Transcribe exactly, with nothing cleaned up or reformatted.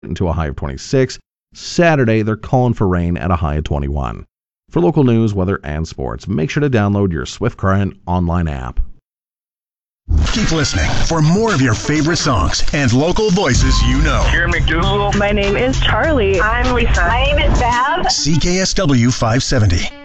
to a high of twenty-six. Saturday, they're calling for rain at a high of twenty-one. For local news, weather, and sports, make sure to download your Swift Current online app. Keep listening for more of your favorite songs and local voices you know. Karen McDougal. My name is Charlie. I'm Lisa. My name is Bev. C K S W five seventy.